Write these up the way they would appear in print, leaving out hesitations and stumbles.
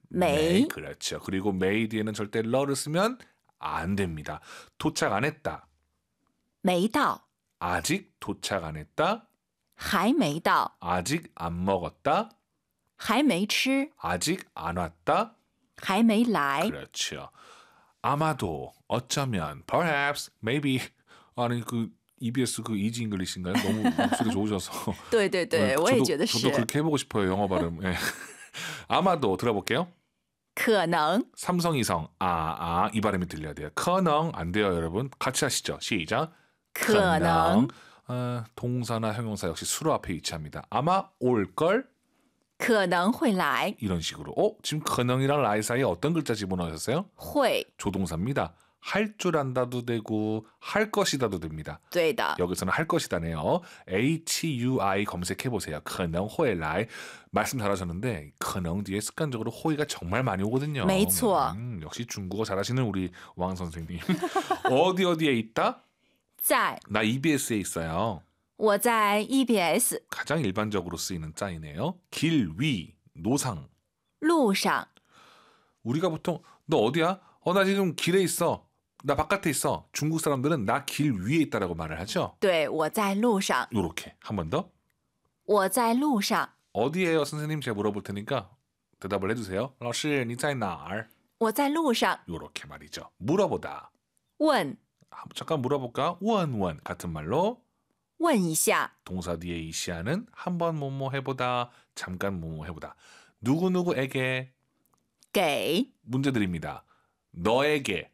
没 그렇죠. 그리고 may 뒤에는 절대 러를 쓰면 안 됩니다. 도착 안 했다. 没到 아직 도착 안 했다. 还没到 아직 안 먹었다. 还没吃 아직 안 왔다. 还没来 그렇죠. 아마도 어쩌면 perhaps maybe 아니 그 EBS 그 이지 잉글리시인가요? 너무 목소리 좋으셔서 对对对 我也觉得 저도 是 그렇게 해보고 싶어요. 영어 발음. 예. 아마도 들어볼게요. 可能 삼성이성 이 발음이 들려야 돼요. 可能 안 돼요, 여러분. 같이 하시죠. 시작. 可能 동사나 형용사 역시 수로 앞에 위치합니다. 아마 올걸 可能会来 이런 식으로. 지금 可能이랑 라이 사이에 어떤 글자 집어넣으셨어요? 会 조동사입니다. 할 줄 안다도 되고 할 것이다도 됩니다. 对的 여기서는 할 것이다네요. HUI 검색해보세요. 可能会来 말씀 잘하셨는데 可能뒤에 습관적으로 호의가 정말 많이 오거든요. 没错 역시 중국어 잘하시는 우리 왕 선생님. 어디에 있다? 在 나 EBS에 있어요. 我在 EBS 가장 일반적으로 쓰이는 짜이네요. 길 위, 노상. 路上 우리가 보통 너 어디야? 나 지금 길에 있어. 나 바깥에 있어. 중국 사람들은 나 길 위에 있다라고 말을 하죠. 对我在路上 요렇게 한 번 더. 我在路上 어디에요, 선생님? 제가 물어볼 테니까 대답을 해주세요. 老师你在哪儿? 我在路上 요렇게 말이죠. 물어보다. 问 잠깐 물어볼까? 원 같은 말로 问一下 동사 뒤에 이시아는 한번 뭐뭐 해보다, 잠깐 뭐뭐 해보다. 누구누구에게 给 문제 드립니다. 너에게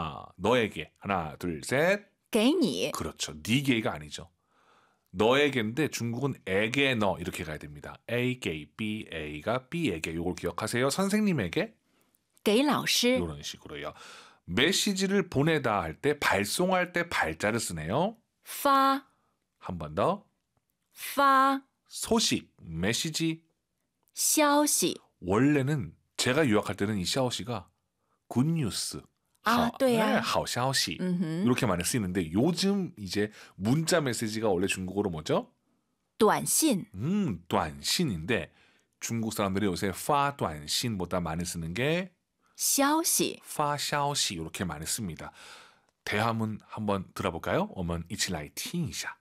하나 둘 셋. 给你 그렇죠. 니게가 아니죠. 너에게인데 중국은 에게 너 이렇게 가야 됩니다. A게 B, A가 B에게 요걸 기억하세요. 선생님에게 给老师 이런 식으로요. 메시지를 보내다 할 때 발송할 때 발자를 쓰네요. 发 한 번 더. 发 소식, 메시지. 消息 원래는 제가 유학할 때는 이 샤오시가 굿뉴스, 对呀 하오샤오시 嗯哼 이렇게 많이 쓰이는데 요즘 이제 문자 메시지가 원래 중국어로 뭐죠? 短信短信인데 중국 사람들이 요새 파短信보다 많이 쓰는 게 消息发消息 이렇게 많이 씁니다. 대화문 한번 들어볼까요? 我们一起来听一下.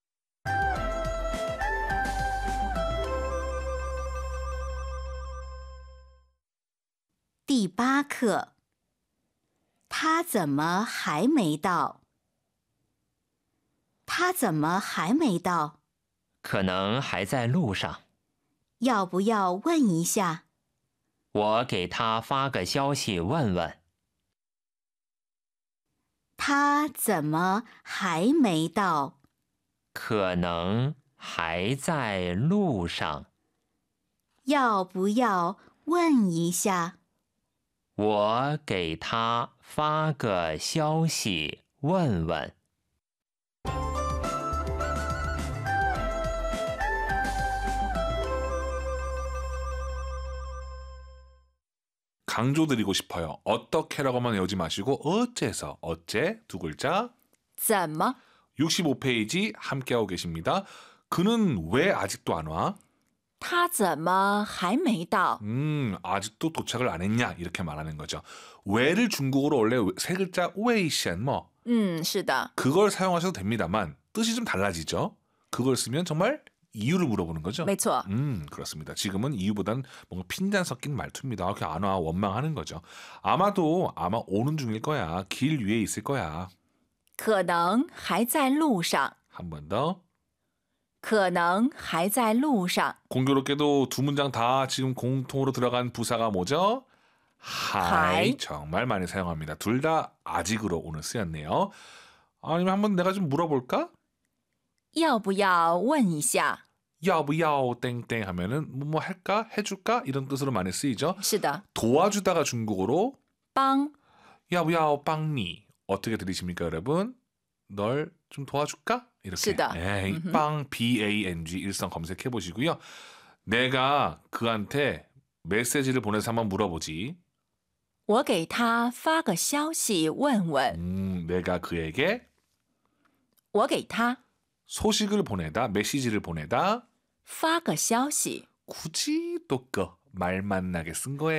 第8课他怎么还没到他怎么还没到可能还在路上， 要不要问一下我给他发个消息问问。 他怎么还没到可能还在路上， 要不要问一下我给他发个消息问问。 강조드리고 싶어요. 어떻게라고만 외우지 마시고 어째서, 어째 두 글자. 怎么 65페이지 함께하고 계십니다. 그는 왜 아직도 안 와? 他怎么还没到 아직도 도착을 안 했냐 이렇게 말하는 거죠. 왜를 중국어로 원래 세 글자 웨이션 뭐 是的 그걸 사용하셔도 됩니다만 뜻이 좀 달라지죠. 그걸 쓰면 정말 이유를 물어보는 거죠. 没错 그렇습니다. 지금은 이유보단 뭔가 핀잔 섞인 말투입니다. 이렇게 안 와 원망하는 거죠. 아마 오는 중일 거야. 길 위에 있을 거야. 可能还在路上 한 번 더. 可能还在路上 공교롭게도 두 문장 다 지금 공통으로 들어간 부사가 뭐죠? 하이. 정말 많이 사용합니다. 둘 다 아직으로 오늘 쓰였네요. 아니면 한번 내가 좀 물어볼까? 要不要问一下 야부야오 땡땡 하면은 뭐 할까? 해줄까? 이런 뜻으로 많이 쓰이죠. 是的 도와주다가 중국어로 帮 야부야오 빵니 어떻게 들리십니까, 여러분? 널 좀 도와줄까? 이렇게. 쓰다. 빵 BANG 일성 검색해 보시고요. 내가 그한테 메시지를 보내서 한번 물어보지. 我给他发个消息问问 내가 그에게 我给他 소식을 보내다, 메시지를 보내다. 发个消息 굳이 또 그 말 만나게 쓴 거예요.